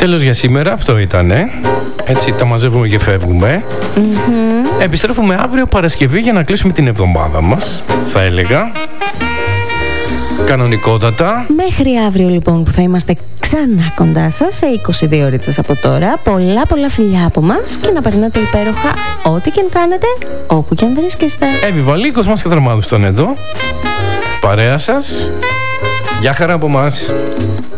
Τέλος για σήμερα, αυτό ήτανε. Έτσι τα μαζεύουμε και φεύγουμε. Επιστρέφουμε αύριο Παρασκευή για να κλείσουμε την εβδομάδα μας, θα έλεγα. Κανονικότατα. Μέχρι αύριο λοιπόν που θα είμαστε ξανά κοντά σας σε 22 ώρες από τώρα. Πολλά φιλιά από μας και να περνάτε υπέροχα ό,τι και αν κάνετε, όπου και αν βρίσκεστε. Εύη Βαλίκος, μας και Δραμάδος ήταν εδώ. Παρέα σας. Γεια χαρά από μας.